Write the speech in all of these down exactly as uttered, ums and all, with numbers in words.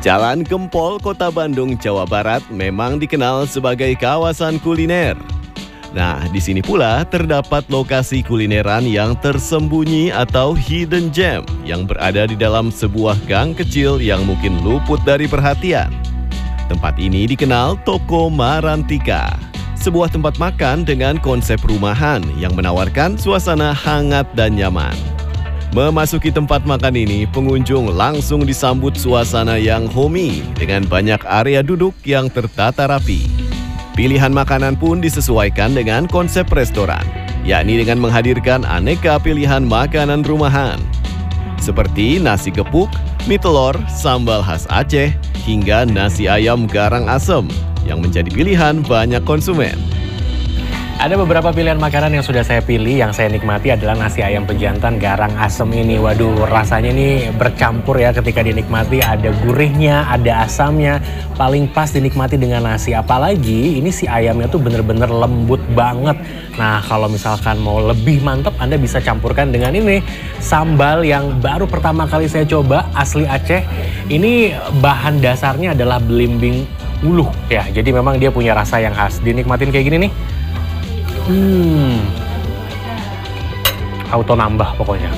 Jalan Gempol, Kota Bandung, Jawa Barat memang dikenal sebagai kawasan kuliner. Nah, di sini pula terdapat lokasi kulineran yang tersembunyi atau hidden gem yang berada di dalam sebuah gang kecil yang mungkin luput dari perhatian. Tempat ini dikenal Toko Marantika, sebuah tempat makan dengan konsep rumahan yang menawarkan suasana hangat dan nyaman. Memasuki tempat makan ini, pengunjung langsung disambut suasana yang homey dengan banyak area duduk yang tertata rapi. Pilihan makanan pun disesuaikan dengan konsep restoran, yakni dengan menghadirkan aneka pilihan makanan rumahan. Seperti nasi gepuk, mie telur, sambal khas Aceh, hingga nasi ayam garang asem yang menjadi pilihan banyak konsumen. Ada beberapa pilihan makanan yang sudah saya pilih, yang saya nikmati adalah nasi ayam pejantan garang asem ini. Waduh, rasanya ini bercampur ya ketika dinikmati, ada gurihnya, ada asamnya, paling pas dinikmati dengan nasi. Apalagi ini si ayamnya tuh bener-bener lembut banget. Nah, kalau misalkan mau lebih mantap, Anda bisa campurkan dengan ini, sambal yang baru pertama kali saya coba, asli Aceh. Ini bahan dasarnya adalah belimbing uluh ya, jadi memang dia punya rasa yang khas. Dinikmatin kayak gini nih. Hmm, auto nambah pokoknya.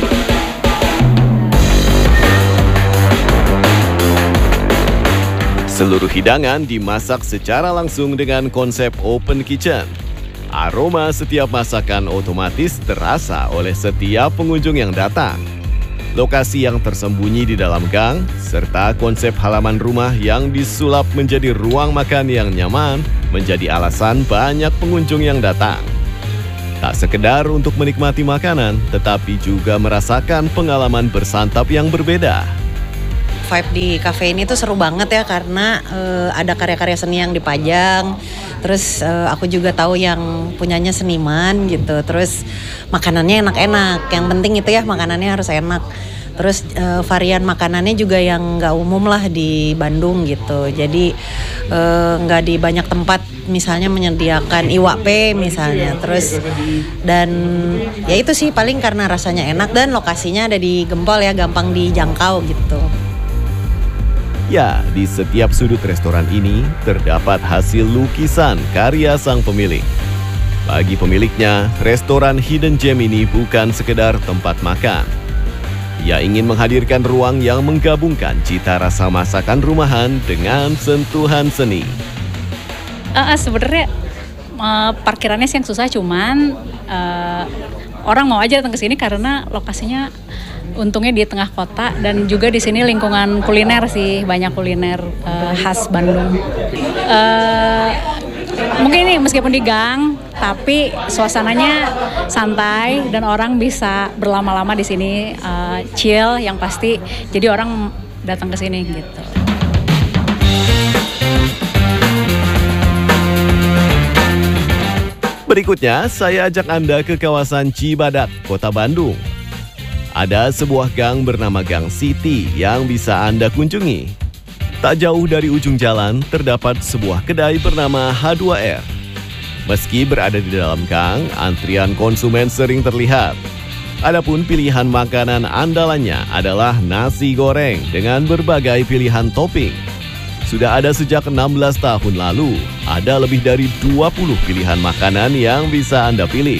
Seluruh hidangan dimasak secara langsung dengan konsep open kitchen. Aroma setiap masakan otomatis terasa oleh setiap pengunjung yang datang. Lokasi yang tersembunyi di dalam gang, serta konsep halaman rumah yang disulap menjadi ruang makan yang nyaman, menjadi alasan banyak pengunjung yang datang. Tak sekedar untuk menikmati makanan, tetapi juga merasakan pengalaman bersantap yang berbeda. Vibe di cafe ini tuh seru banget ya, karena uh, ada karya-karya seni yang dipajang. Terus uh, aku juga tahu yang punyanya seniman gitu. Terus makanannya enak-enak. Yang penting itu ya, makanannya harus enak. Terus uh, varian makanannya juga yang nggak umum lah di Bandung gitu. Jadi nggak uh, di banyak tempat misalnya menyediakan iwak pe misalnya. Terus dan ya itu sih paling karena rasanya enak dan lokasinya ada di Gempol ya, gampang dijangkau gitu. Ya, di setiap sudut restoran ini terdapat hasil lukisan karya sang pemilik. Bagi pemiliknya, restoran Hidden Gem ini bukan sekedar tempat makan. Ia ingin menghadirkan ruang yang menggabungkan cita rasa masakan rumahan dengan sentuhan seni. Uh, sebenarnya uh, parkirannya sih yang susah, cuman uh, orang mau aja datang ke sini karena lokasinya untungnya di tengah kota, dan juga di sini lingkungan kuliner sih, banyak kuliner uh, khas Bandung. Uh, mungkin ini meskipun di gang, tapi suasananya santai dan orang bisa berlama-lama di sini, uh, chill yang pasti. Jadi orang datang ke sini gitu. Berikutnya, saya ajak Anda ke kawasan Cibadak, Kota Bandung. Ada sebuah gang bernama Gang City yang bisa Anda kunjungi. Tak jauh dari ujung jalan, terdapat sebuah kedai bernama H dua R. Meski berada di dalam gang, antrian konsumen sering terlihat. Adapun pilihan makanan andalannya adalah nasi goreng dengan berbagai pilihan topping. Sudah ada sejak enam belas tahun lalu, ada lebih dari dua puluh pilihan makanan yang bisa Anda pilih.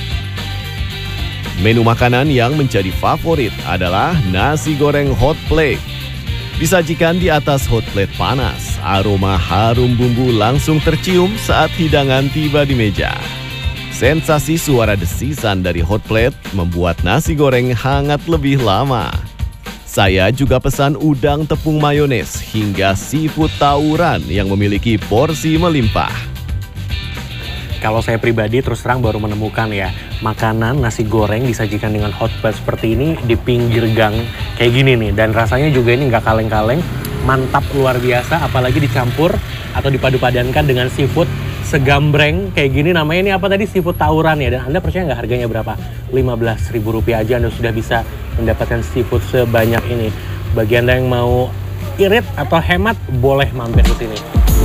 Menu makanan yang menjadi favorit adalah nasi goreng hot plate. Disajikan di atas hot plate panas, aroma harum bumbu langsung tercium saat hidangan tiba di meja. Sensasi suara desisan dari hot plate membuat nasi goreng hangat lebih lama. Saya juga pesan udang tepung mayones hingga seafood tauran yang memiliki porsi melimpah. Kalau saya pribadi terus terang baru menemukan ya, makanan nasi goreng disajikan dengan hot plate seperti ini di pinggir gang kayak gini nih. Dan rasanya juga ini nggak kaleng-kaleng, mantap luar biasa, apalagi dicampur atau dipadu-padankan dengan seafood segambreng kayak gini. Namanya ini apa tadi? Seafood tauran ya. Dan Anda percaya nggak harganya berapa? lima belas ribu rupiah aja Anda sudah bisa mendapatkan seafood sebanyak ini. Bagi Anda yang mau irit atau hemat, boleh mampir ke sini.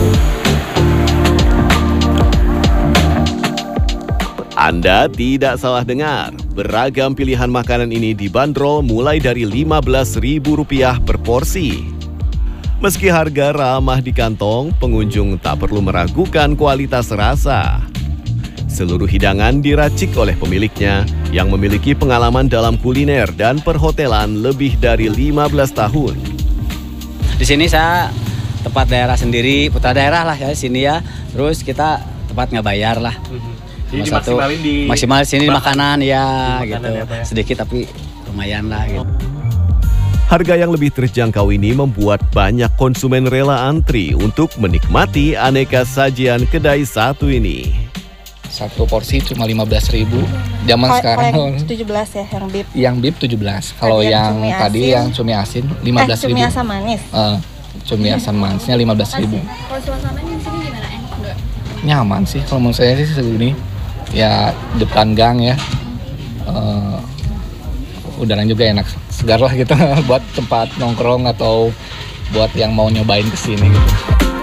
Anda tidak salah dengar, beragam pilihan makanan ini dibanderol mulai dari lima belas ribu rupiah per porsi. Meski harga ramah di kantong, pengunjung tak perlu meragukan kualitas rasa. Seluruh hidangan diracik oleh pemiliknya yang memiliki pengalaman dalam kuliner dan perhotelan lebih dari lima belas tahun. Di sini saya tempat daerah sendiri, putra daerah lah ya sini ya. Terus kita tempat nggak bayar lah. Jadi satu dimaksimalin di maksimal sini di makanan ya di makanan gitu. ya, Pak, ya. Sedikit tapi lumayan lah gitu. Harga yang lebih terjangkau ini membuat banyak konsumen rela antri untuk menikmati aneka sajian kedai satu ini. Satu porsi cuma lima belas ribu. Zaman Kalo sekarang yang tujuh belas ya, yang beef. yang beef tujuh belas. Kalau Tadi yang yang cumi tadi asin. yang cumi asin lima belas Eh, ribu. cumi asam manis. Eh, cumi asam manisnya lima belas ribu. Kalau suasananya di sini gimana? Enak nggak? Nyaman sih kalau menurut saya sih segini. Ya depan gang ya. Eh, udaranya juga enak, segar lah gitu buat tempat nongkrong atau buat yang mau nyobain kesini gitu.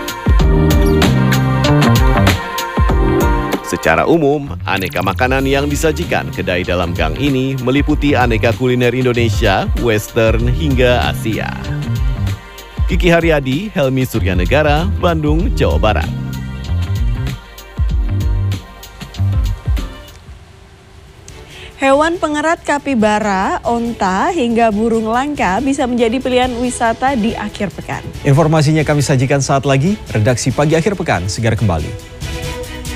Secara umum, aneka makanan yang disajikan kedai dalam gang ini meliputi aneka kuliner Indonesia, Western, hingga Asia. Kiki Haryadi, Helmi Suryanegara, Bandung, Jawa Barat. Hewan pengerat kapibara, onta, hingga burung langka bisa menjadi pilihan wisata di akhir pekan. Informasinya kami sajikan saat lagi, redaksi Pagi Akhir Pekan segera kembali.